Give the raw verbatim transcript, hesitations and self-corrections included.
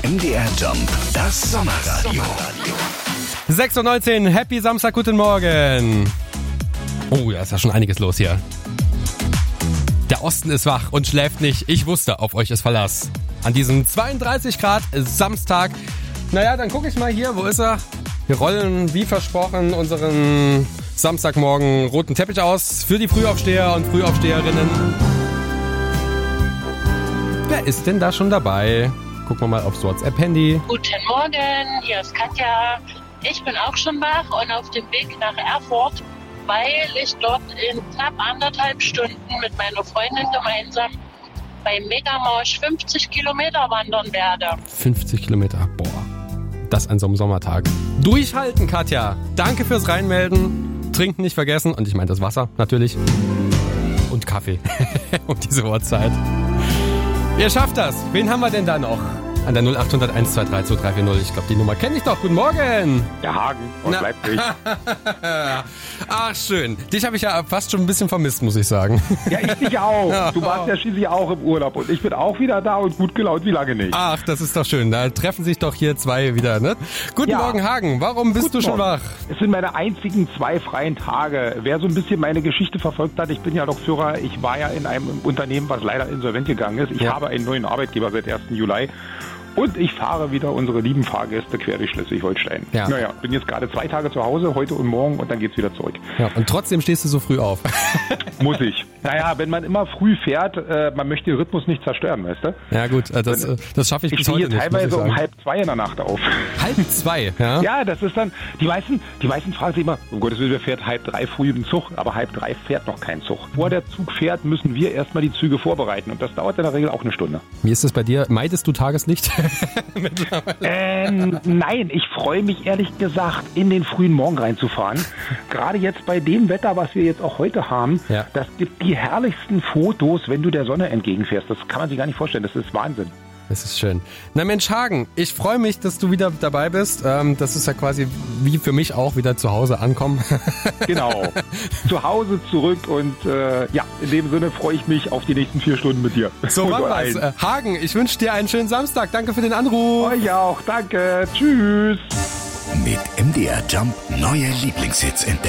M D R Jump, das Sommerradio. sechs Uhr neunzehn, Happy Samstag, guten Morgen. Oh, da ist ja schon einiges los hier. Der Osten ist wach und schläft nicht. Ich wusste, auf euch ist Verlass. An diesem zweiunddreißig Grad Samstag. Naja, dann gucke ich mal hier, wo ist er? Wir rollen, wie versprochen, unseren Samstagmorgen roten Teppich aus für die Frühaufsteher und Frühaufsteherinnen. Wer ist denn da schon dabei? Gucken wir mal aufs WhatsApp-Handy. Guten Morgen, hier ist Katja. Ich bin auch schon wach und auf dem Weg nach Erfurt, weil ich dort in knapp anderthalb Stunden mit meiner Freundin gemeinsam beim Megamarsch fünfzig Kilometer wandern werde. fünfzig Kilometer, boah. Das an so einem Sommertag. Durchhalten, Katja. Danke fürs Reinmelden. Trinken nicht vergessen. Und ich meine das Wasser, natürlich. Und Kaffee. Um diese Uhrzeit. Ihr schafft das. Wen haben wir denn da noch? An der null acht hundert eins zwei drei zwei drei vier null. Ich glaube, die Nummer kenne ich doch. Guten Morgen. Der Hagen aus Na. Leipzig. Ach, schön. Dich habe ich ja fast schon ein bisschen vermisst, muss ich sagen. Ja, ich dich auch. Du warst ja schließlich auch im Urlaub und ich bin auch wieder da und gut gelaunt, wie lange nicht. Ach, das ist doch schön. Da treffen sich doch hier zwei wieder, ne? Guten Ja. Morgen, Hagen. Warum bist Guten du schon Morgen. wach? Es sind meine einzigen zwei freien Tage. Wer so ein bisschen meine Geschichte verfolgt hat, ich bin ja Lokführer. Ich war ja in einem Unternehmen, was leider insolvent gegangen ist. Ich Ja. habe einen neuen Arbeitgeber seit ersten Juli. Und ich fahre wieder unsere lieben Fahrgäste quer durch Schleswig-Holstein. Ja. Naja, bin jetzt gerade zwei Tage zu Hause, heute und morgen, und dann geht's wieder zurück. Ja, und trotzdem stehst du so früh auf. Muss ich. Naja, wenn man immer früh fährt, äh, man möchte den Rhythmus nicht zerstören, weißt du? Ja gut, äh, das, äh, das schaffe ich, Ich bis stehe heute nicht, muss ich teilweise um sagen. halb zwei in der Nacht auf. Halb zwei, ja? Ja, das ist dann, die meisten, die meisten fragen sich immer, um Gottes Willen, wer fährt halb drei früh im Zug? Aber halb drei fährt noch kein Zug. Bevor der Zug fährt, müssen wir erstmal die Züge vorbereiten. Und das dauert in der Regel auch eine Stunde. Wie ist es bei dir? Meidest du Tageslicht? Ähm, nein, ich freue mich ehrlich gesagt, in den frühen Morgen reinzufahren. Gerade jetzt bei dem Wetter, was wir jetzt auch heute haben, Ja. das gibt die herrlichsten Fotos, wenn du der Sonne entgegenfährst. Das kann man sich gar nicht vorstellen, das ist Wahnsinn. Das ist schön. Na Mensch, Hagen, ich freue mich, dass du wieder dabei bist. Ähm, das ist ja quasi wie für mich auch wieder zu Hause ankommen. Genau. Zu Hause zurück und äh, ja, in dem Sinne freue ich mich auf die nächsten vier Stunden mit dir. So Und machen wir's. allen. Äh, Hagen, ich wünsche dir einen schönen Samstag. Danke für den Anruf. Euch auch, danke. Tschüss. Mit M D R Jump neue Lieblingshits entdecken.